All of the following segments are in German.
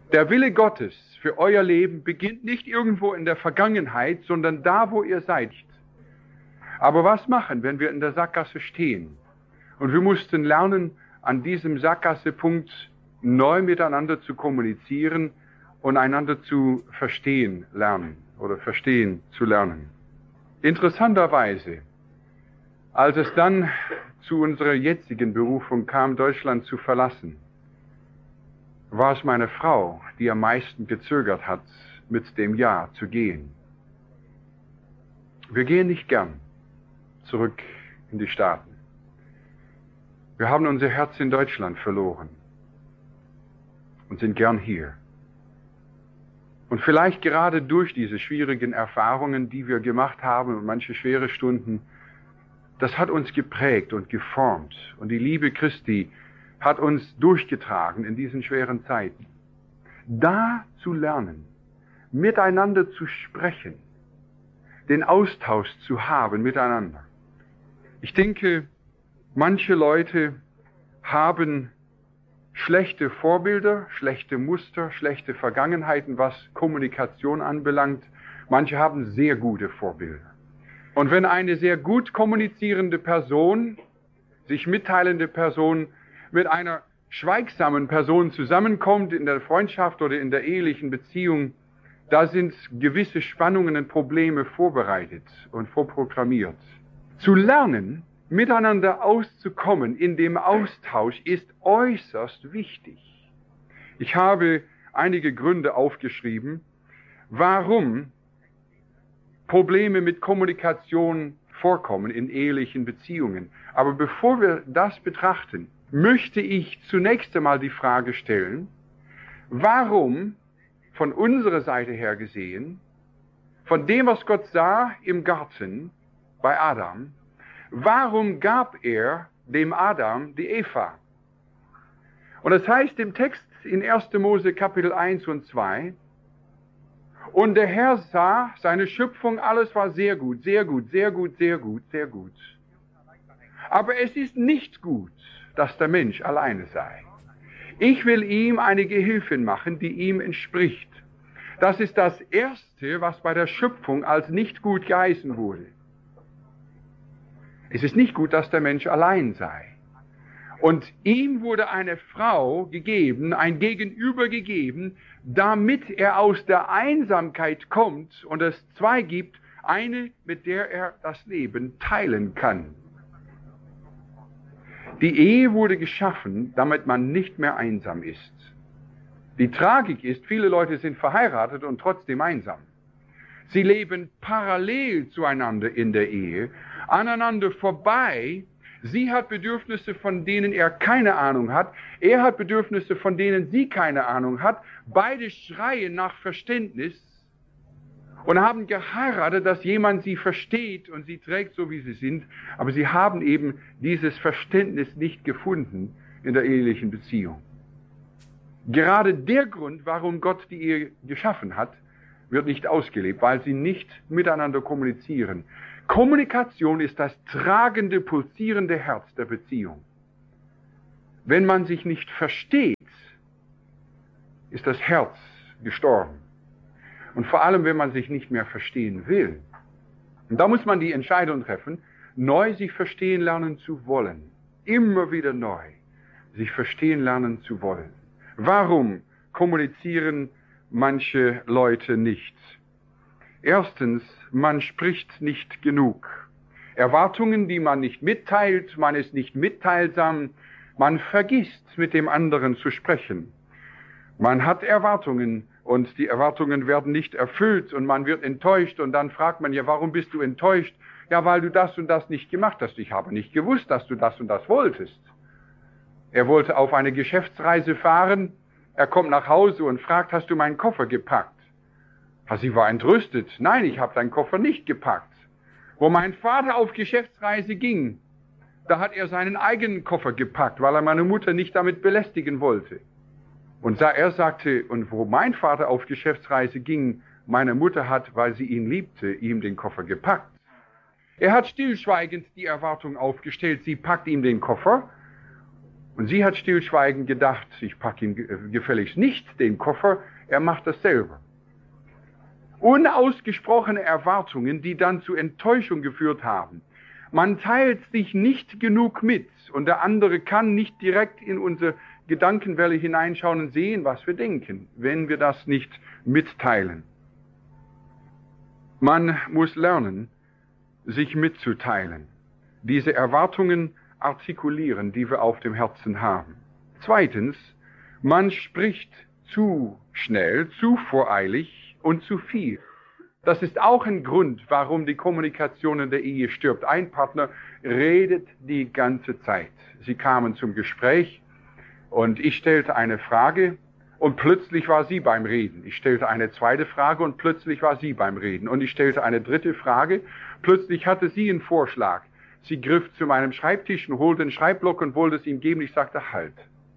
Der Wille Gottes für euer Leben beginnt nicht irgendwo in der Vergangenheit, sondern da, wo ihr seid. Aber was machen, wenn wir in der Sackgasse stehen? Und wir mussten lernen, an diesem Sackgassepunkt neu miteinander zu kommunizieren und einander zu verstehen lernen oder verstehen zu lernen. Interessanterweise, als es dann zu unserer jetzigen Berufung kam, Deutschland zu verlassen, war es meine Frau, die am meisten gezögert hat, mit dem Ja zu gehen. Wir gehen nicht gern zurück in die Staaten. Wir haben unser Herz in Deutschland verloren und sind gern hier. Und vielleicht gerade durch diese schwierigen Erfahrungen, die wir gemacht haben und manche schwere Stunden, das hat uns geprägt und geformt. Und die Liebe Christi hat uns durchgetragen in diesen schweren Zeiten. Da zu lernen, miteinander zu sprechen, den Austausch zu haben miteinander. Ich denke, manche Leute haben schlechte Vorbilder, schlechte Muster, schlechte Vergangenheiten, was Kommunikation anbelangt. Manche haben sehr gute Vorbilder. Und wenn eine sehr gut kommunizierende Person, sich mitteilende Person mit einer schweigsamen Person zusammenkommt in der Freundschaft oder in der ehelichen Beziehung, da sind gewisse Spannungen und Probleme vorbereitet und vorprogrammiert. Zu lernen, miteinander auszukommen in dem Austausch ist äußerst wichtig. Ich habe einige Gründe aufgeschrieben, warum Probleme mit Kommunikation vorkommen in ehelichen Beziehungen. Aber bevor wir das betrachten, möchte ich zunächst einmal die Frage stellen, warum von unserer Seite her gesehen, von dem, was Gott sah im Garten bei Adam, warum gab er dem Adam die Eva? Und das heißt im Text in 1. Mose Kapitel 1 und 2, und der Herr sah seine Schöpfung, alles war sehr gut, sehr gut, sehr gut, sehr gut, sehr gut. Aber es ist nicht gut, dass der Mensch alleine sei. Ich will ihm eine Gehilfin machen, die ihm entspricht. Das ist das Erste, was bei der Schöpfung als nicht gut geheißen wurde. Es ist nicht gut, dass der Mensch allein sei. Und ihm wurde eine Frau gegeben, ein Gegenüber gegeben, damit er aus der Einsamkeit kommt und es zwei gibt, eine, mit der er das Leben teilen kann. Die Ehe wurde geschaffen, damit man nicht mehr einsam ist. Die Tragik ist, viele Leute sind verheiratet und trotzdem einsam. Sie leben parallel zueinander in der Ehe, aneinander vorbei. Sie hat Bedürfnisse, von denen er keine Ahnung hat. Er hat Bedürfnisse, von denen sie keine Ahnung hat. Beide schreien nach Verständnis und haben geheiratet, dass jemand sie versteht und sie trägt, so wie sie sind. Aber sie haben eben dieses Verständnis nicht gefunden in der ehelichen Beziehung. Gerade der Grund, warum Gott die Ehe geschaffen hat, wird nicht ausgelebt, weil sie nicht miteinander kommunizieren. Kommunikation ist das tragende, pulsierende Herz der Beziehung. Wenn man sich nicht versteht, ist das Herz gestorben. Und vor allem, wenn man sich nicht mehr verstehen will. Und da muss man die Entscheidung treffen, neu sich verstehen lernen zu wollen. Immer wieder neu sich verstehen lernen zu wollen. Warum kommunizieren manche Leute nicht? Erstens, man spricht nicht genug. Erwartungen, die man nicht mitteilt, man ist nicht mitteilsam, man vergisst, mit dem anderen zu sprechen. Man hat Erwartungen und die Erwartungen werden nicht erfüllt und man wird enttäuscht und dann fragt man, ja, warum bist du enttäuscht? Ja, weil du das und das nicht gemacht hast. Ich habe nicht gewusst, dass du das und das wolltest. Er wollte auf eine Geschäftsreise fahren, er kommt nach Hause und fragt, hast du meinen Koffer gepackt? Sie war entrüstet. Nein, ich habe deinen Koffer nicht gepackt. Wo mein Vater auf Geschäftsreise ging, da hat er seinen eigenen Koffer gepackt, weil er meine Mutter nicht damit belästigen wollte. Und er sagte, und wo mein Vater auf Geschäftsreise ging, meine Mutter hat, weil sie ihn liebte, ihm den Koffer gepackt. Er hat stillschweigend die Erwartung aufgestellt, sie packt ihm den Koffer Und sie hat stillschweigend gedacht, ich packe ihm gefälligst nicht den Koffer, er macht das selber. Unausgesprochene Erwartungen, die dann zu Enttäuschung geführt haben. Man teilt sich nicht genug mit und der andere kann nicht direkt in unsere Gedankenwelle hineinschauen und sehen, was wir denken, wenn wir das nicht mitteilen. Man muss lernen, sich mitzuteilen, diese Erwartungen artikulieren, die wir auf dem Herzen haben. Zweitens, man spricht zu schnell, zu voreilig und zu viel. Das ist auch ein Grund, warum die Kommunikation in der Ehe stirbt. Ein Partner redet die ganze Zeit. Sie kamen zum Gespräch und ich stellte eine Frage und plötzlich war sie beim Reden. Ich stellte eine zweite Frage und plötzlich war sie beim Reden. Und ich stellte eine dritte Frage, plötzlich hatte sie einen Vorschlag. Sie griff zu meinem Schreibtisch und holte einen Schreibblock und wollte es ihm geben. Ich sagte, halt.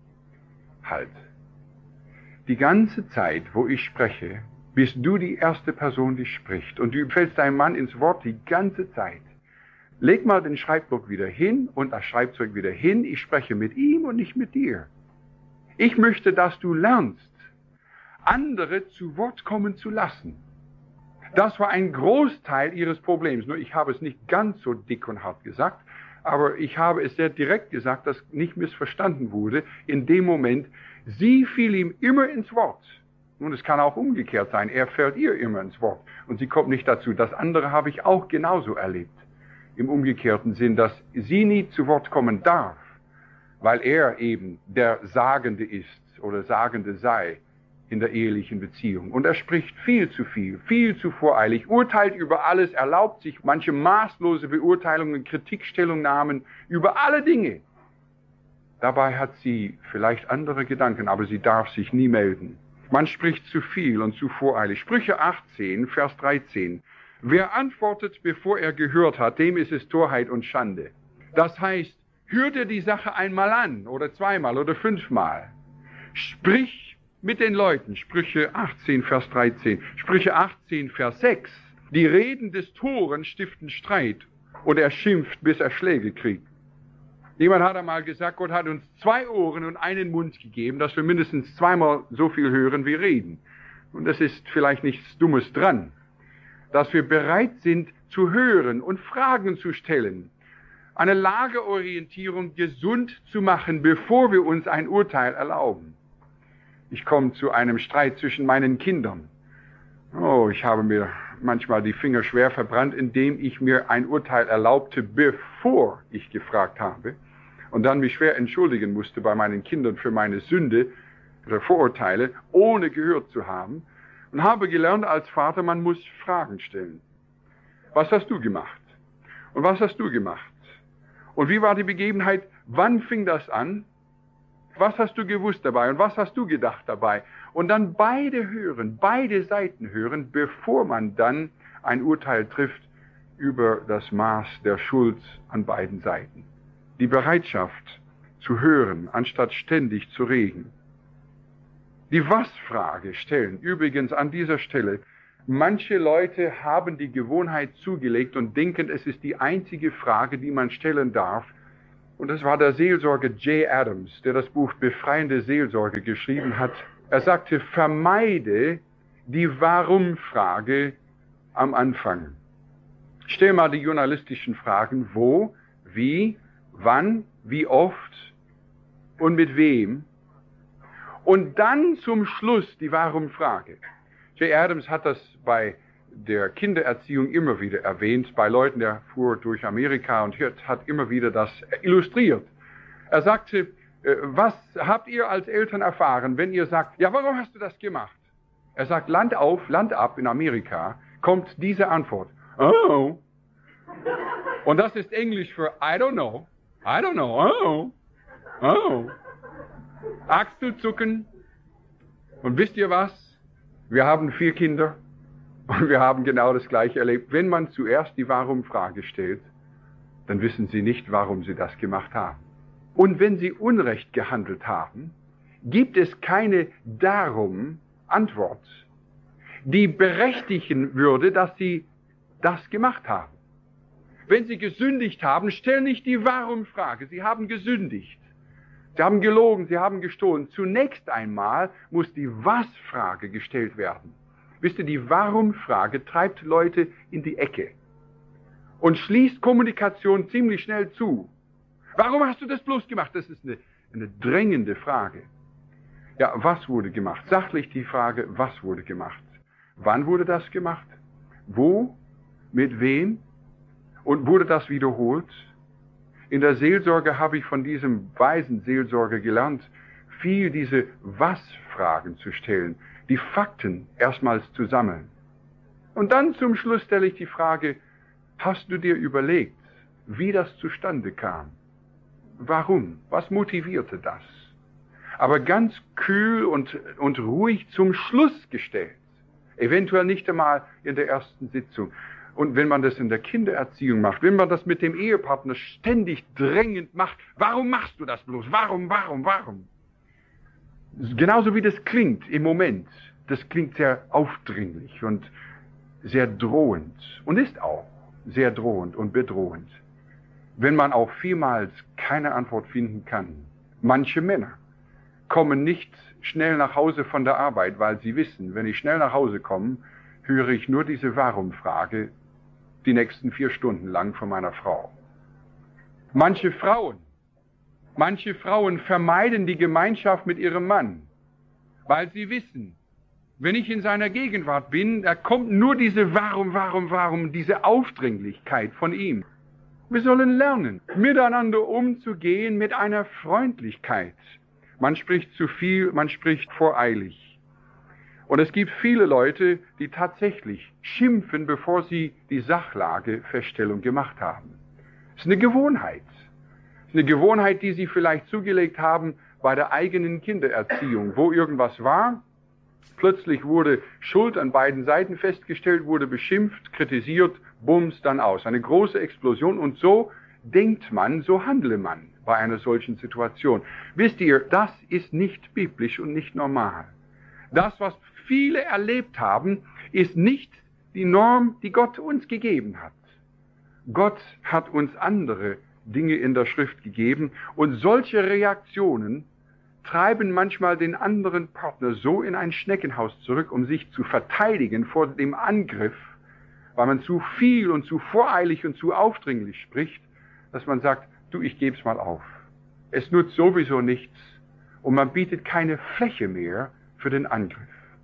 Die ganze Zeit, wo ich spreche, bist du die erste Person, die spricht. Und du fällst deinem Mann ins Wort die ganze Zeit. Leg mal den Schreibblock wieder hin und das Schreibzeug wieder hin. Ich spreche mit ihm und nicht mit dir. Ich möchte, dass du lernst, andere zu Wort kommen zu lassen. Das war ein Großteil ihres Problems. Nur ich habe es nicht ganz so dick und hart gesagt, aber ich habe es sehr direkt gesagt, dass nicht missverstanden wurde. In dem Moment, sie fiel ihm immer ins Wort. Und es kann auch umgekehrt sein, er fällt ihr immer ins Wort und sie kommt nicht dazu. Das andere habe ich auch genauso erlebt. Im umgekehrten Sinn, dass sie nie zu Wort kommen darf, weil er eben der Sagende ist oder Sagende sei in der ehelichen Beziehung. Und er spricht viel zu voreilig, urteilt über alles, erlaubt sich manche maßlose Beurteilungen, Kritikstellungnahmen über alle Dinge. Dabei hat sie vielleicht andere Gedanken, aber sie darf sich nie melden. Man spricht zu viel und zu voreilig. Sprüche 18, Vers 13. Wer antwortet, bevor er gehört hat, dem ist es Torheit und Schande. Das heißt, hör dir die Sache einmal an oder zweimal oder fünfmal. Sprich mit den Leuten. Sprüche 18, Vers 13. Sprüche 18, Vers 6. Die Reden des Toren stiften Streit und er schimpft, bis er Schläge kriegt. Jemand hat einmal gesagt, Gott hat uns 2 Ohren und einen Mund gegeben, dass wir mindestens zweimal so viel hören wie reden. Und das ist vielleicht nichts Dummes dran. Dass wir bereit sind zu hören und Fragen zu stellen. Eine Lageorientierung gesund zu machen, bevor wir uns ein Urteil erlauben. Ich komme zu einem Streit zwischen meinen Kindern. Oh, ich habe mir manchmal die Finger schwer verbrannt, indem ich mir ein Urteil erlaubte, bevor ich gefragt habe. Und dann mich schwer entschuldigen musste bei meinen Kindern für meine Sünde oder Vorurteile, ohne gehört zu haben. Und habe gelernt als Vater, man muss Fragen stellen. Was hast du gemacht? Und was hast du gemacht? Und wie war die Begebenheit? Wann fing das an? Was hast du gewusst dabei? Und was hast du gedacht dabei? Und dann beide hören, beide Seiten hören, bevor man dann ein Urteil trifft über das Maß der Schuld an beiden Seiten. Die Bereitschaft zu hören, anstatt ständig zu reden. Die Was-Frage stellen. Übrigens an dieser Stelle, manche Leute haben die Gewohnheit zugelegt und denken, es ist die einzige Frage, die man stellen darf. Und das war der Seelsorger J. Adams, der das Buch Befreiende Seelsorge geschrieben hat. Er sagte, vermeide die Warum-Frage am Anfang. Stell mal die journalistischen Fragen, wo, wie, wann, wie oft und mit wem. Und dann zum Schluss die Warum-Frage. J. Adams hat das bei der Kindererziehung immer wieder erwähnt, bei Leuten, der fuhr durch Amerika und hat immer wieder das illustriert. Er sagte, was habt ihr als Eltern erfahren, wenn ihr sagt, ja, warum hast du das gemacht? Er sagt, Land auf, Land ab in Amerika, kommt diese Antwort, oh. Und das ist Englisch für I don't know, oh, oh. Achselzucken. Und wisst ihr was? Wir haben 4 Kinder und wir haben genau das Gleiche erlebt. Wenn man zuerst die Warum-Frage stellt, dann wissen sie nicht, warum sie das gemacht haben. Und wenn sie Unrecht gehandelt haben, gibt es keine Darum-Antwort, die berechtigen würde, dass sie das gemacht haben. Wenn sie gesündigt haben, stell nicht die Warum-Frage. Sie haben gesündigt. Sie haben gelogen, sie haben gestohlen. Zunächst einmal muss die Was-Frage gestellt werden. Wisst ihr, die Warum-Frage treibt Leute in die Ecke und schließt Kommunikation ziemlich schnell zu. Warum hast du das bloß gemacht? Das ist eine drängende Frage. Ja, was wurde gemacht? Sachlich die Frage, was wurde gemacht? Wann wurde das gemacht? Wo? Mit wem? Und wurde das wiederholt? In der Seelsorge habe ich von diesem weisen Seelsorger gelernt, viel diese Was-Fragen zu stellen, die Fakten erstmals zu sammeln. Und dann zum Schluss stelle ich die Frage, hast du dir überlegt, wie das zustande kam? Warum? Was motivierte das? Aber ganz kühl und ruhig zum Schluss gestellt. Eventuell nicht einmal in der ersten Sitzung. Und wenn man das in der Kindererziehung macht, wenn man das mit dem Ehepartner ständig drängend macht, warum machst du das bloß? Warum? Genauso wie das klingt im Moment. Das klingt sehr aufdringlich und sehr drohend. Und ist auch sehr drohend und bedrohend. Wenn man auch vielmals keine Antwort finden kann. Manche Männer kommen nicht schnell nach Hause von der Arbeit, weil sie wissen, wenn ich schnell nach Hause komme, höre ich nur diese Warum-Frage die nächsten 4 Stunden lang von meiner Frau. Manche Frauen vermeiden die Gemeinschaft mit ihrem Mann, weil sie wissen, wenn ich in seiner Gegenwart bin, da kommt nur diese Warum, diese Aufdringlichkeit von ihm. Wir sollen lernen, miteinander umzugehen mit einer Freundlichkeit. Man spricht zu viel, man spricht voreilig. Und es gibt viele Leute, die tatsächlich schimpfen, bevor sie die Sachlagefeststellung gemacht haben. Es ist eine Gewohnheit. Es ist eine Gewohnheit, die sie vielleicht zugelegt haben bei der eigenen Kindererziehung, wo irgendwas war. Plötzlich wurde Schuld an beiden Seiten festgestellt, wurde beschimpft, kritisiert, bums, dann aus. Eine große Explosion und so denkt man, so handle man bei einer solchen Situation. Wisst ihr, das ist nicht biblisch und nicht normal. Das, was viele erlebt haben, ist nicht die Norm, die Gott uns gegeben hat. Gott hat uns andere Dinge in der Schrift gegeben und solche Reaktionen treiben manchmal den anderen Partner so in ein Schneckenhaus zurück, um sich zu verteidigen vor dem Angriff, weil man zu viel und zu voreilig und zu aufdringlich spricht, dass man sagt, du, ich geb's mal auf. Es nutzt sowieso nichts und man bietet keine Fläche mehr für den Angriff.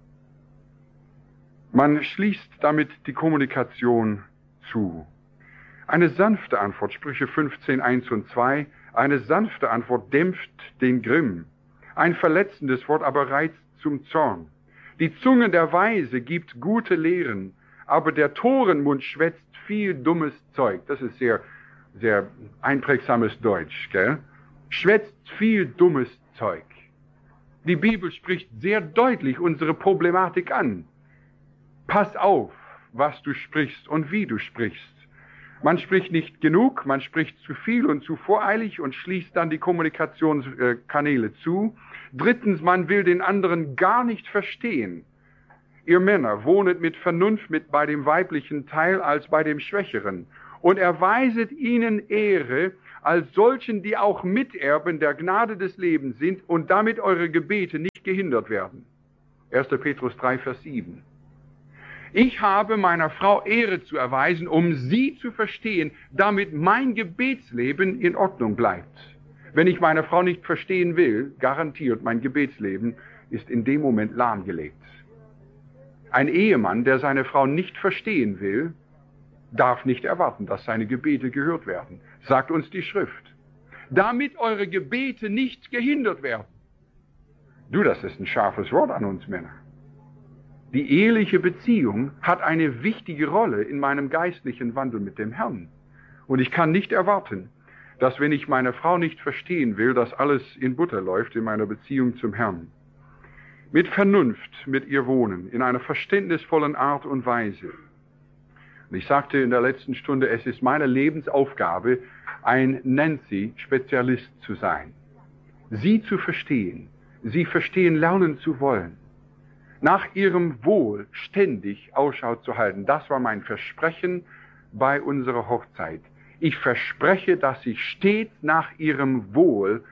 Man schließt damit die Kommunikation zu. Eine sanfte Antwort, Sprüche 15, 1 und 2, eine sanfte Antwort dämpft den Grimm. Ein verletzendes Wort aber reizt zum Zorn. Die Zunge der Weise gibt gute Lehren, aber der Torenmund schwätzt viel dummes Zeug. Das ist sehr, sehr einprägsames Deutsch, gell? Schwätzt viel dummes Zeug. Die Bibel spricht sehr deutlich unsere Problematik an. Pass auf, was du sprichst und wie du sprichst. Man spricht nicht genug, man spricht zu viel und zu voreilig und schließt dann die Kommunikationskanäle zu. Drittens, man will den anderen gar nicht verstehen. Ihr Männer, wohnet mit Vernunft mit bei dem weiblichen Teil als bei dem Schwächeren und erweiset ihnen Ehre als solchen, die auch Miterben der Gnade des Lebens sind und damit eure Gebete nicht gehindert werden. 1. Petrus 3, Vers 7. Ich habe meiner Frau Ehre zu erweisen, um sie zu verstehen, damit mein Gebetsleben in Ordnung bleibt. Wenn ich meine Frau nicht verstehen will, garantiert mein Gebetsleben ist in dem Moment lahmgelegt. Ein Ehemann, der seine Frau nicht verstehen will, darf nicht erwarten, dass seine Gebete gehört werden, sagt uns die Schrift. Damit eure Gebete nicht gehindert werden. Du, das ist ein scharfes Wort an uns Männer. Die eheliche Beziehung hat eine wichtige Rolle in meinem geistlichen Wandel mit dem Herrn. Und ich kann nicht erwarten, dass wenn ich meine Frau nicht verstehen will, dass alles in Butter läuft in meiner Beziehung zum Herrn. Mit Vernunft mit ihr wohnen, in einer verständnisvollen Art und Weise. Und ich sagte in der letzten Stunde, es ist meine Lebensaufgabe, ein Nancy-Spezialist zu sein. Sie zu verstehen, sie verstehen lernen zu wollen. Nach ihrem Wohl ständig Ausschau zu halten. Das war mein Versprechen bei unserer Hochzeit. Ich verspreche, dass ich stets nach ihrem Wohl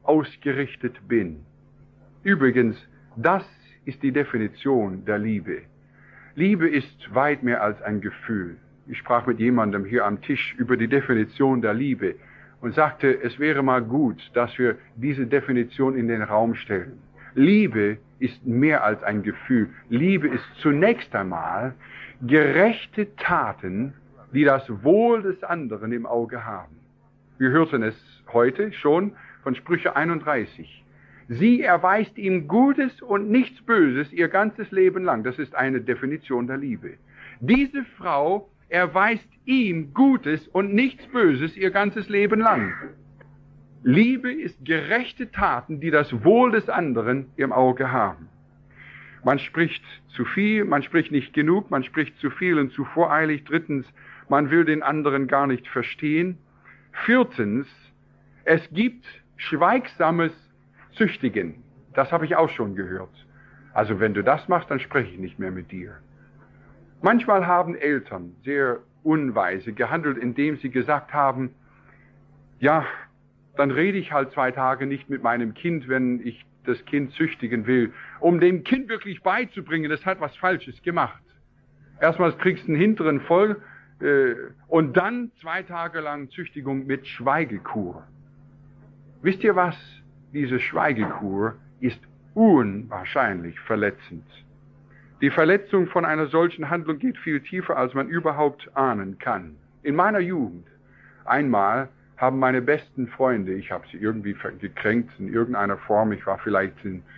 ausgerichtet bin. Übrigens, das ist die Definition der Liebe. Liebe ist weit mehr als ein Gefühl. Ich sprach mit jemandem hier am Tisch über die Definition der Liebe und sagte, es wäre mal gut, dass wir diese Definition in den Raum stellen. Liebe ist mehr als ein Gefühl. Liebe ist zunächst einmal gerechte Taten, die das Wohl des anderen im Auge haben. Wir hörten es heute schon von Sprüche 31. Sie erweist ihm Gutes und nichts Böses ihr ganzes Leben lang. Das ist eine Definition der Liebe. Diese Frau erweist ihm Gutes und nichts Böses ihr ganzes Leben lang. Liebe ist gerechte Taten, die das Wohl des anderen im Auge haben. Man spricht zu viel, man spricht nicht genug, man spricht zu viel und zu voreilig. Drittens, man will den anderen gar nicht verstehen. Viertens, es gibt schweigsames Züchtigen. Das habe ich auch schon gehört. Also wenn du das machst, dann spreche ich nicht mehr mit dir. Manchmal haben Eltern sehr unweise gehandelt, indem sie gesagt haben, ja, dann rede ich halt 2 Tage nicht mit meinem Kind, wenn ich das Kind züchtigen will, um dem Kind wirklich beizubringen, das hat was Falsches gemacht. Erstmal kriegst du einen Hinteren voll und dann 2 Tage lang Züchtigung mit Schweigekur. Wisst ihr was? Diese Schweigekur ist unwahrscheinlich verletzend. Die Verletzung von einer solchen Handlung geht viel tiefer, als man überhaupt ahnen kann. In meiner Jugend einmal haben meine besten Freunde, ich habe sie irgendwie gekränkt in irgendeiner Form, ich war vielleicht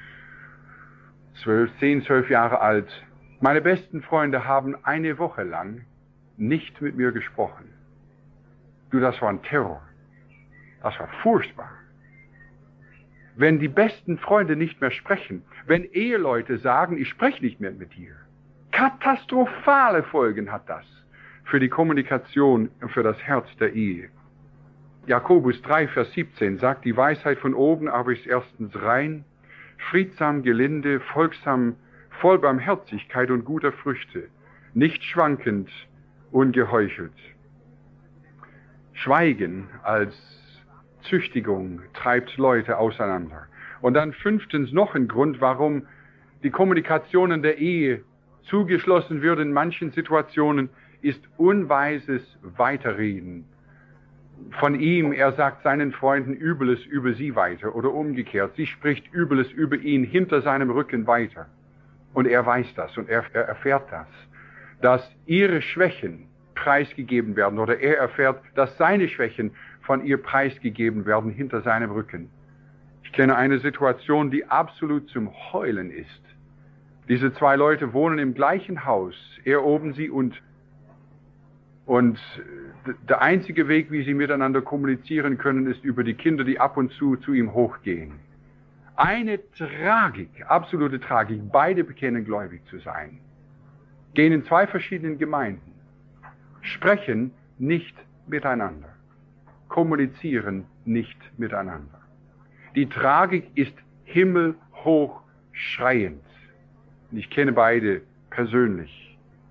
10, 12 Jahre alt, meine besten Freunde haben eine Woche lang nicht mit mir gesprochen. Du, das war ein Terror. Das war furchtbar. Wenn die besten Freunde nicht mehr sprechen, wenn Eheleute sagen, ich spreche nicht mehr mit dir, katastrophale Folgen hat das für die Kommunikation und für das Herz der Ehe. Jakobus 3, Vers 17 sagt, die Weisheit von oben aber ist erstens rein, friedsam, gelinde, folgsam, voll Barmherzigkeit und guter Früchte, nicht schwankend, ungeheuchelt. Schweigen als Züchtigung treibt Leute auseinander. Und dann 5. noch ein Grund, warum die Kommunikation in der Ehe zugeschlossen wird in manchen Situationen, ist unweises Weiterreden. Von ihm, er sagt seinen Freunden Übles über sie weiter oder umgekehrt. Sie spricht Übles über ihn hinter seinem Rücken weiter. Und er weiß das und er erfährt das, dass ihre Schwächen preisgegeben werden oder er erfährt, dass seine Schwächen von ihr preisgegeben werden hinter seinem Rücken. Ich kenne eine Situation, die absolut zum Heulen ist. Diese 2 Leute wohnen im gleichen Haus, er oben, sie unten. Und der einzige Weg, wie sie miteinander kommunizieren können, ist über die Kinder, die ab und zu ihm hochgehen. Eine Tragik, absolute Tragik. Beide bekennen gläubig zu sein. Gehen in 2 verschiedenen Gemeinden. Sprechen nicht miteinander. Kommunizieren nicht miteinander. Die Tragik ist himmelhoch schreiend. Ich kenne beide persönlich.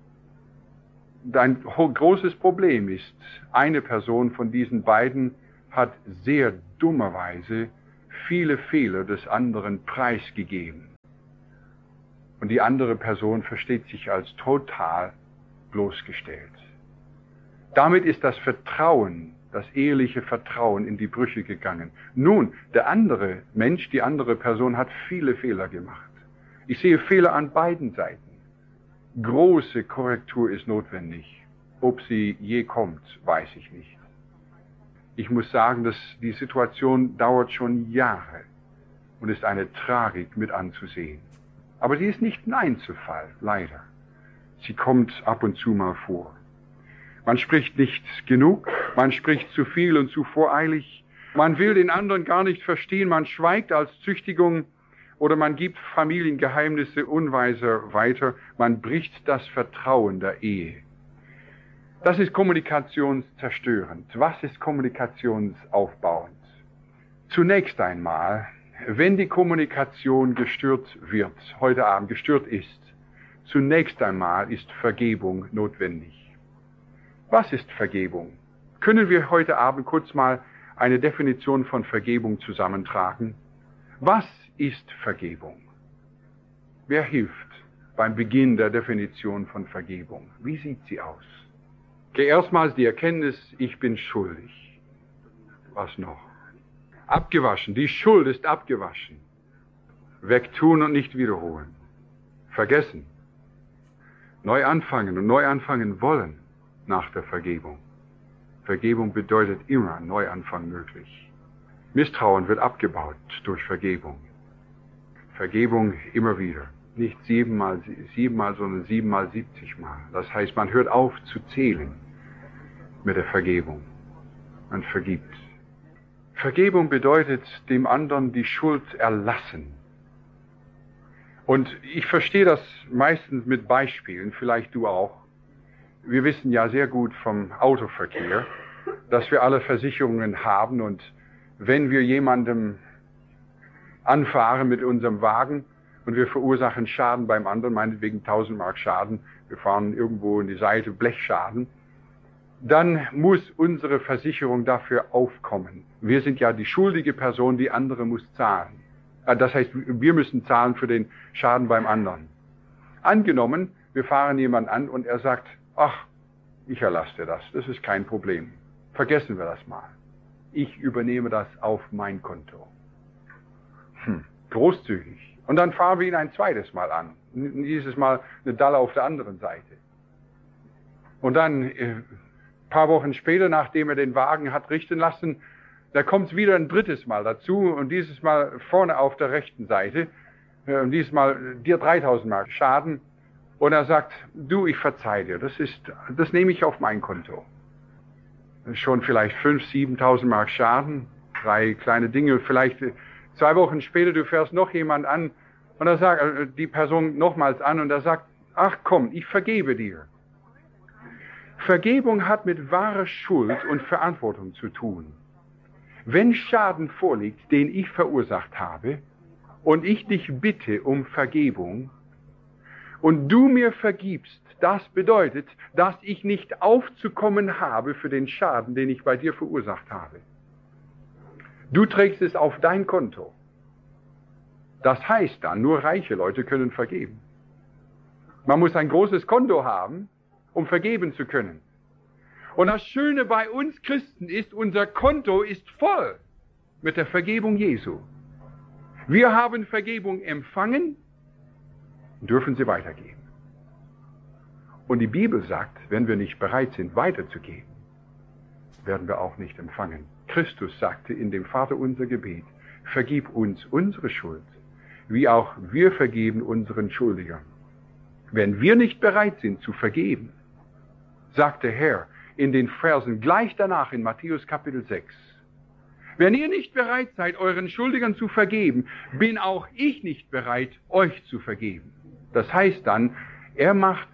Ein großes Problem ist, eine Person von diesen beiden hat sehr dummerweise viele Fehler des anderen preisgegeben. Und die andere Person versteht sich als total bloßgestellt. Damit ist das Vertrauen, das eheliche Vertrauen in die Brüche gegangen. Nun, der andere Mensch, die andere Person hat viele Fehler gemacht. Ich sehe Fehler an beiden Seiten. Große Korrektur ist notwendig. Ob sie je kommt, weiß ich nicht. Ich muss sagen, dass die Situation dauert schon Jahre und ist eine Tragik mit anzusehen. Aber sie ist nicht ein Einzelfall, leider. Sie kommt ab und zu mal vor. Man spricht nicht genug, man spricht zu viel und zu voreilig. Man will den anderen gar nicht verstehen, man schweigt als Züchtigung oder man gibt Familiengeheimnisse unweiser weiter. Man bricht das Vertrauen der Ehe. Das ist kommunikationszerstörend. Was ist kommunikationsaufbauend? Zunächst einmal, wenn die Kommunikation gestört wird, heute Abend gestört ist, zunächst einmal ist Vergebung notwendig. Was ist Vergebung? Können wir heute Abend kurz mal eine Definition von Vergebung zusammentragen. Was ist Vergebung? Wer hilft beim Beginn der Definition von Vergebung? Wie sieht sie aus? Okay, erstmals die Erkenntnis, ich bin schuldig. Was noch? Abgewaschen, die Schuld ist abgewaschen. Wegtun und nicht wiederholen. Vergessen. Neu anfangen und neu anfangen wollen nach der Vergebung. Vergebung bedeutet immer Neuanfang möglich. Misstrauen wird abgebaut durch Vergebung. Vergebung immer wieder. Nicht 7-mal, sondern 7-mal 70-mal. Das heißt, man hört auf zu zählen mit der Vergebung. Man vergibt. Vergebung bedeutet dem anderen die Schuld erlassen. Und ich verstehe das meistens mit Beispielen, vielleicht du auch. Wir wissen ja sehr gut vom Autoverkehr, dass wir alle Versicherungen haben und wenn wir jemandem anfahren mit unserem Wagen und wir verursachen Schaden beim anderen, meinetwegen 1000 Mark Schaden, wir fahren irgendwo in die Seite, Blechschaden, dann muss unsere Versicherung dafür aufkommen. Wir sind ja die schuldige Person, die andere muss zahlen. Das heißt, wir müssen zahlen für den Schaden beim anderen. Angenommen, wir fahren jemanden an und er sagt, ach, ich erlasse dir das ist kein Problem. Vergessen wir das mal. Ich übernehme das auf mein Konto. Großzügig. Und dann fahren wir ihn ein zweites Mal an. Dieses Mal eine Dalle auf der anderen Seite. Und dann, paar Wochen später, nachdem er den Wagen hat richten lassen, da kommt es wieder ein drittes Mal dazu und dieses Mal vorne auf der rechten Seite. Und dieses Mal dir 3000 Mark Schaden. Und er sagt, du, ich verzeih dir, das nehme ich auf mein Konto. Schon vielleicht 5.000, 7.000 Mark Schaden, 3 kleine Dinge, vielleicht 2 Wochen später, du fährst noch jemand an und er sagt, die Person nochmals an und er sagt, ach komm, ich vergebe dir. Vergebung hat mit wahrer Schuld und Verantwortung zu tun. Wenn Schaden vorliegt, den ich verursacht habe und ich dich bitte um Vergebung, und du mir vergibst, das bedeutet, dass ich nicht aufzukommen habe für den Schaden, den ich bei dir verursacht habe. Du trägst es auf dein Konto. Das heißt dann, nur reiche Leute können vergeben. Man muss ein großes Konto haben, um vergeben zu können. Und das Schöne bei uns Christen ist, unser Konto ist voll mit der Vergebung Jesu. Wir haben Vergebung empfangen, dürfen sie weitergeben. Und die Bibel sagt, wenn wir nicht bereit sind, weiterzugeben, werden wir auch nicht empfangen. Christus sagte in dem Vaterunser Gebet, vergib uns unsere Schuld, wie auch wir vergeben unseren Schuldigern. Wenn wir nicht bereit sind zu vergeben, sagt der Herr in den Versen gleich danach in Matthäus Kapitel 6, wenn ihr nicht bereit seid, euren Schuldigern zu vergeben, bin auch ich nicht bereit, euch zu vergeben. Das heißt dann, er macht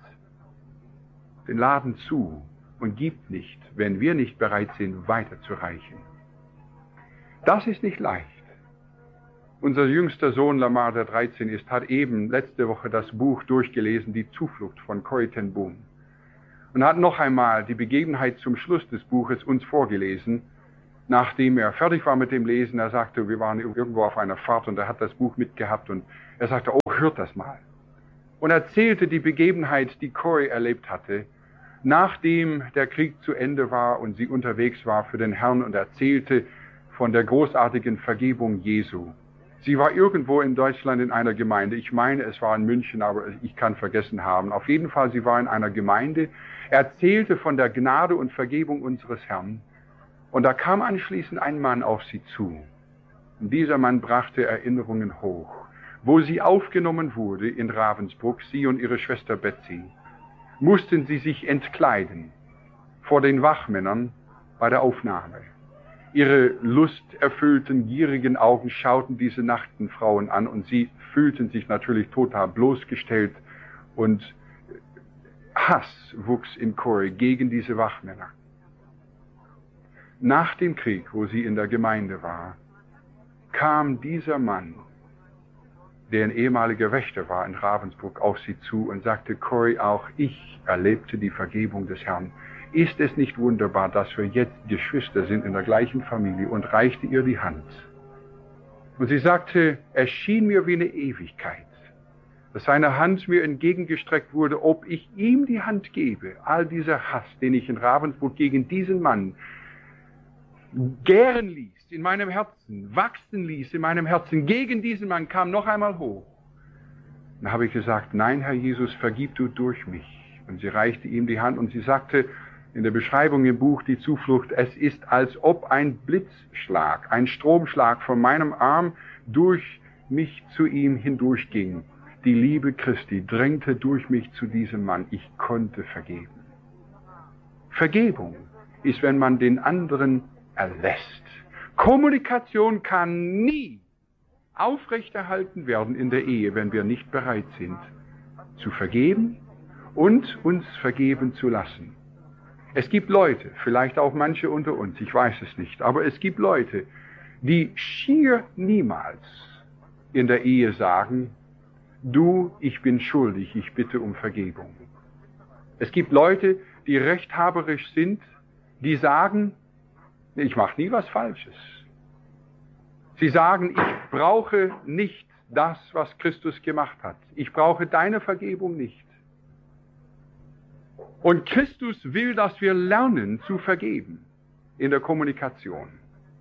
den Laden zu und gibt nicht, wenn wir nicht bereit sind, weiterzureichen. Das ist nicht leicht. Unser jüngster Sohn Lamar, der 13 ist, hat eben letzte Woche das Buch durchgelesen, Die Zuflucht von Corrie ten Boom. Und hat noch einmal die Begebenheit zum Schluss des Buches uns vorgelesen, nachdem er fertig war mit dem Lesen. Er sagte, wir waren irgendwo auf einer Fahrt und er hat das Buch mitgehabt und er sagte, oh, hört das mal. Und erzählte die Begebenheit, die Corrie erlebt hatte, nachdem der Krieg zu Ende war und sie unterwegs war für den Herrn und erzählte von der großartigen Vergebung Jesu. Sie war irgendwo in Deutschland in einer Gemeinde. Ich meine, es war in München, aber ich kann vergessen haben. Auf jeden Fall, sie war in einer Gemeinde, erzählte von der Gnade und Vergebung unseres Herrn. Und da kam anschließend ein Mann auf sie zu. Und dieser Mann brachte Erinnerungen hoch, wo sie aufgenommen wurde in Ravensbrück, sie und ihre Schwester Betsy, mussten sie sich entkleiden vor den Wachmännern bei der Aufnahme. Ihre lusterfüllten, gierigen Augen schauten diese nackten Frauen an und sie fühlten sich natürlich total bloßgestellt und Hass wuchs in Corrie gegen diese Wachmänner. Nach dem Krieg, wo sie in der Gemeinde war, kam dieser Mann, der ein ehemaliger Wächter war in Ravensbrück, auf sie zu und sagte, Corrie, auch ich erlebte die Vergebung des Herrn. ist es nicht wunderbar, dass wir jetzt Geschwister sind in der gleichen Familie, und reichte ihr die Hand. Und sie sagte, es schien mir wie eine Ewigkeit, dass seine Hand mir entgegengestreckt wurde, ob ich ihm die Hand gebe. All dieser Hass, den ich in Ravensburg gegen diesen Mann gären ließ, in meinem Herzen, wachsen ließ in meinem Herzen, gegen diesen Mann kam noch einmal hoch. Dann habe ich gesagt, nein, Herr Jesus, vergib du durch mich. Und sie reichte ihm die Hand und sie sagte in der Beschreibung im Buch Die Zuflucht, es ist, als ob ein Blitzschlag, ein Stromschlag von meinem Arm durch mich zu ihm hindurchging. Die Liebe Christi drängte durch mich zu diesem Mann. Ich konnte vergeben. Vergebung ist, wenn man den anderen erlässt. Kommunikation kann nie aufrechterhalten werden in der Ehe, wenn wir nicht bereit sind, zu vergeben und uns vergeben zu lassen. Es gibt Leute, vielleicht auch manche unter uns, ich weiß es nicht, aber es gibt Leute, die schier niemals in der Ehe sagen, du, ich bin schuldig, ich bitte um Vergebung. Es gibt Leute, die rechthaberisch sind, die sagen, ich mache nie was Falsches. Sie sagen, ich brauche nicht das, was Christus gemacht hat. Ich brauche deine Vergebung nicht. Und Christus will, dass wir lernen zu vergeben in der Kommunikation.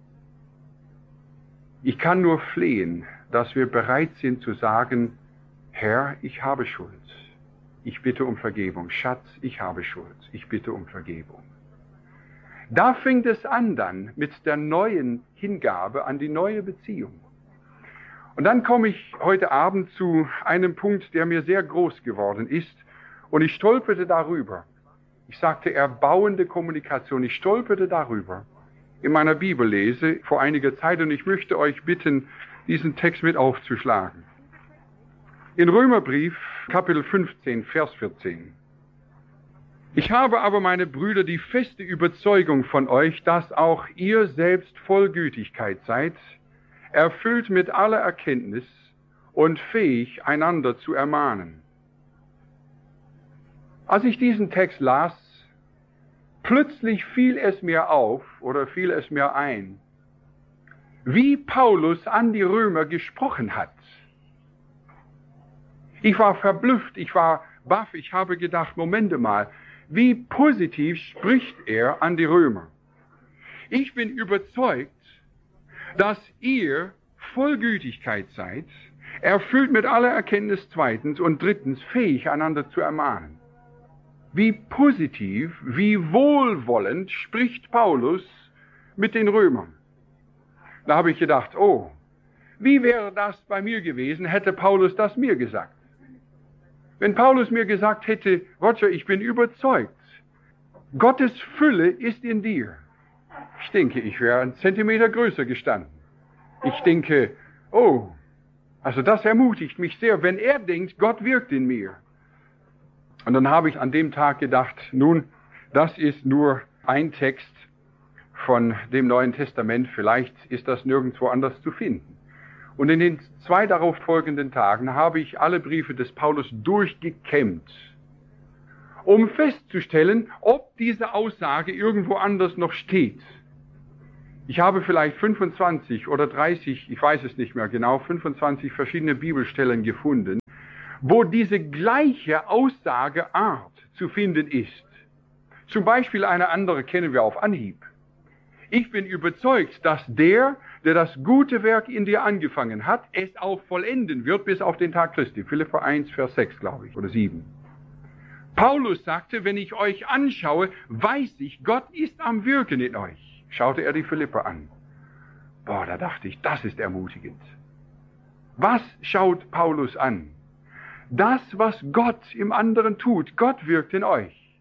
Ich kann nur flehen, dass wir bereit sind zu sagen, Herr, ich habe Schuld. Ich bitte um Vergebung. Schatz, ich habe Schuld. Ich bitte um Vergebung. Da fängt es an dann mit der neuen Hingabe an die neue Beziehung. Und dann komme ich heute Abend zu einem Punkt, der mir sehr groß geworden ist. Und ich stolperte darüber. Ich sagte erbauende Kommunikation. Ich stolperte darüber in meiner Bibellese vor einiger Zeit. Und ich möchte euch bitten, diesen Text mit aufzuschlagen. In Römerbrief, Kapitel 15, Vers 14. Ich habe aber, meine Brüder, die feste Überzeugung von euch, dass auch ihr selbst voll Gütigkeit seid, erfüllt mit aller Erkenntnis und fähig, einander zu ermahnen. Als ich diesen Text las, plötzlich fiel es mir auf oder fiel es mir ein, wie Paulus an die Römer gesprochen hat. Ich war verblüfft, ich war baff, ich habe gedacht, Momente mal, wie positiv spricht er an die Römer. Ich bin überzeugt, dass ihr voll Gütigkeit seid, erfüllt mit aller Erkenntnis zweitens und drittens fähig, einander zu ermahnen. Wie positiv, wie wohlwollend spricht Paulus mit den Römern. Da habe ich gedacht, oh, wie wäre das bei mir gewesen, hätte Paulus das mir gesagt. Wenn Paulus mir gesagt hätte, Roger, ich bin überzeugt, Gottes Fülle ist in dir. Ich denke, ich wäre 1 Zentimeter größer gestanden. Ich denke, oh, also das ermutigt mich sehr, wenn er denkt, Gott wirkt in mir. Und dann habe ich an dem Tag gedacht, nun, das ist nur ein Text von dem Neuen Testament, vielleicht ist das nirgendwo anders zu finden. Und in den 2 darauf folgenden Tagen habe ich alle Briefe des Paulus durchgekämmt, um festzustellen, ob diese Aussage irgendwo anders noch steht. Ich habe vielleicht 25 oder 30, ich weiß es nicht mehr genau, 25 verschiedene Bibelstellen gefunden, wo diese gleiche Aussageart zu finden ist. Zum Beispiel eine andere kennen wir auf Anhieb. Ich bin überzeugt, dass der das gute Werk in dir angefangen hat, es auch vollenden wird bis auf den Tag Christi. Philipper 1, Vers 6, glaube ich, oder 7. Paulus sagte, wenn ich euch anschaue, weiß ich, Gott ist am Wirken in euch. Schaute er die Philipper an. Boah, da dachte ich, das ist ermutigend. Was schaut Paulus an? Das, was Gott im anderen tut. Gott wirkt in euch.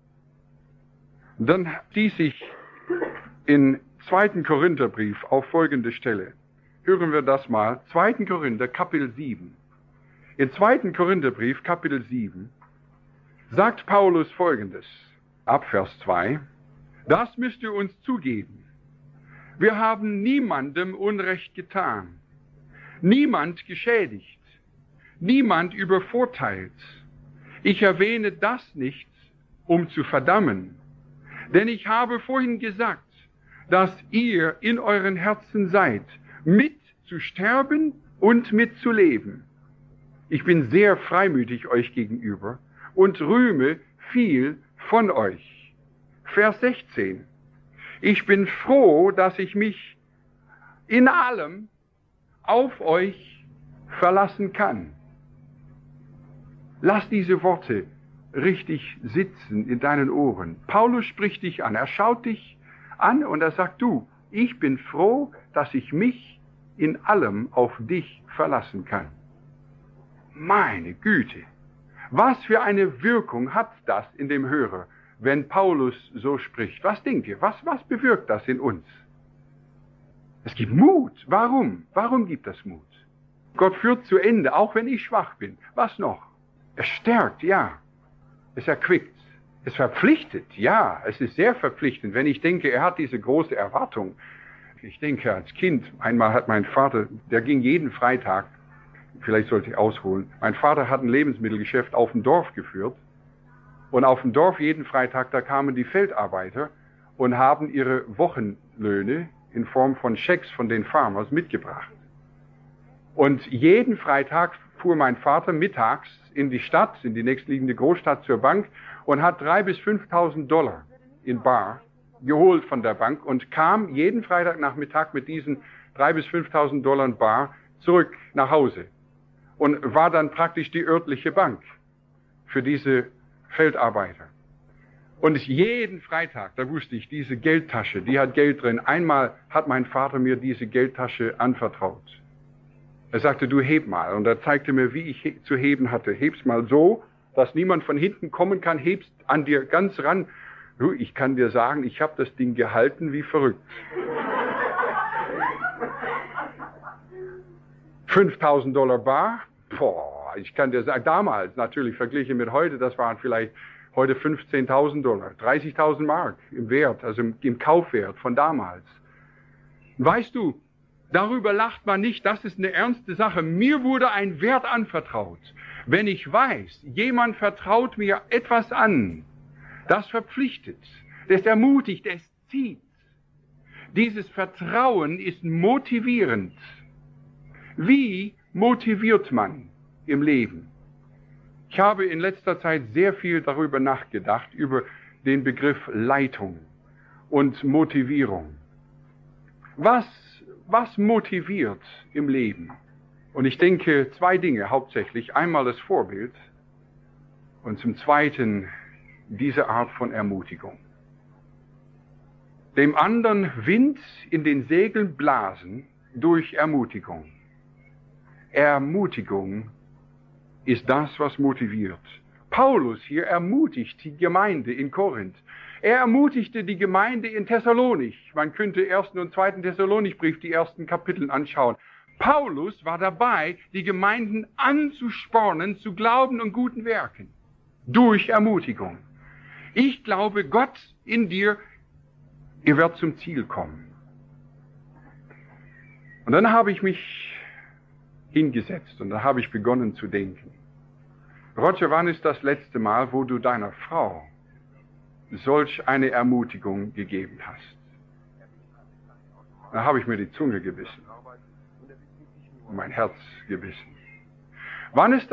Dann stieß ich in 2. Korintherbrief auf folgende Stelle. Hören wir das mal. 2. Korinther, Kapitel 7. In 2. Korintherbrief, Kapitel 7, sagt Paulus Folgendes, ab Vers 2, das müsst ihr uns zugeben. Wir haben niemandem Unrecht getan, niemand geschädigt, niemand übervorteilt. Ich erwähne das nicht, um zu verdammen, Denn ich habe vorhin gesagt, dass ihr in euren Herzen seid, mit zu sterben und mit zu leben. Ich bin sehr freimütig euch gegenüber und rühme viel von euch. Vers 16. Ich bin froh, dass ich mich in allem auf euch verlassen kann. Lass diese Worte richtig sitzen in deinen Ohren. Paulus spricht dich an, er schaut dich an und er sagt, du, ich bin froh, dass ich mich in allem auf dich verlassen kann. Meine Güte, was für eine Wirkung hat das in dem Hörer, wenn Paulus so spricht? Was denkt ihr? Was bewirkt das in uns? Es gibt Mut. Warum? Warum gibt das Mut? Gott führt zu Ende, auch wenn ich schwach bin. Was noch? Es stärkt, ja. Es erquickt. Es verpflichtet, ja. Es ist sehr verpflichtend, wenn ich denke, er hat diese große Erwartung. Ich denke, als Kind, einmal hat mein Vater, der ging jeden Freitag, vielleicht sollte ich ausholen, mein Vater hat ein Lebensmittelgeschäft auf dem Dorf geführt. Und auf dem Dorf jeden Freitag, da kamen die Feldarbeiter und haben ihre Wochenlöhne in Form von Schecks von den Farmers mitgebracht. Und jeden Freitag fuhr mein Vater mittags in die Stadt, in die nächstliegende Großstadt zur Bank und hat 3.000 bis 5.000 Dollar in bar geholt von der Bank und kam jeden Freitagnachmittag mit diesen 3.000 bis 5.000 Dollar in bar zurück nach Hause und war dann praktisch die örtliche Bank für diese Feldarbeiter. Und jeden Freitag, da wusste ich, diese Geldtasche, die hat Geld drin. Einmal hat mein Vater mir diese Geldtasche anvertraut. Er sagte, du heb mal. Und er zeigte mir, wie ich zu heben hatte. Heb's mal so, dass niemand von hinten kommen kann. Heb's an dir ganz ran. Du, ich kann dir sagen, ich habe das Ding gehalten wie verrückt. 5.000 Dollar bar. Boah, ich kann dir sagen, damals natürlich verglichen mit heute, das waren vielleicht heute 15.000 Dollar, 30.000 Mark im Wert, also im Kaufwert von damals. Weißt du, darüber lacht man nicht, das ist eine ernste Sache. Mir wurde ein Wert anvertraut. Wenn ich weiß, jemand vertraut mir etwas an, das verpflichtet, das ermutigt, das zieht. Dieses Vertrauen ist motivierend. Wie motiviert man im Leben? Ich habe in letzter Zeit sehr viel darüber nachgedacht, über den Begriff Leitung und Motivierung. Was motiviert im Leben? Und ich denke, zwei Dinge hauptsächlich. Einmal das Vorbild und zum Zweiten diese Art von Ermutigung. Dem anderen Wind in den Segeln blasen durch Ermutigung. Ermutigung ist das, was motiviert. Paulus hier ermutigt die Gemeinde in Korinth. Er ermutigte die Gemeinde in Thessalonich. Man könnte 1. und 2. Thessalonichbrief, die ersten Kapitel anschauen. Paulus war dabei, die Gemeinden anzuspornen zu Glauben und guten Werken. Durch Ermutigung. Ich glaube, Gott in dir, ihr werdet zum Ziel kommen. Und dann habe ich mich hingesetzt und da habe ich begonnen zu denken. Roger, wann ist das letzte Mal, wo du deiner Frau solch eine Ermutigung gegeben hast? Da habe ich mir die Zunge gebissen und mein Herz gebissen. Wann ist